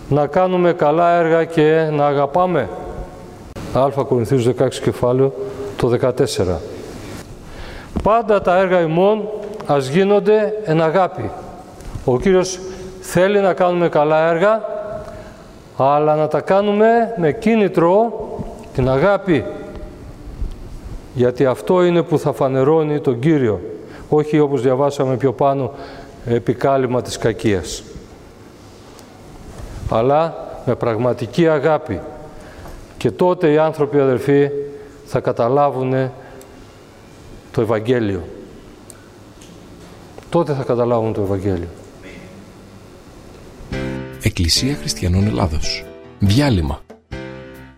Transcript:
να κάνουμε καλά έργα και να αγαπάμε. Α Κορινθίους 16 κεφάλαιο το 14. Πάντα τα έργα ημών ας γίνονται εν αγάπη. Ο Κύριος θέλει να κάνουμε καλά έργα, αλλά να τα κάνουμε με κίνητρο την αγάπη. Γιατί αυτό είναι που θα φανερώνει τον Κύριο. Όχι όπως διαβάσαμε πιο πάνω, επικάλυμα της κακίας. Αλλά με πραγματική αγάπη. Και τότε οι άνθρωποι, αδελφοί, θα καταλάβουν το Ευαγγέλιο. Τότε θα καταλάβουν το Ευαγγέλιο. Εκκλησία Χριστιανών Ελλάδος. Διάλειμμα.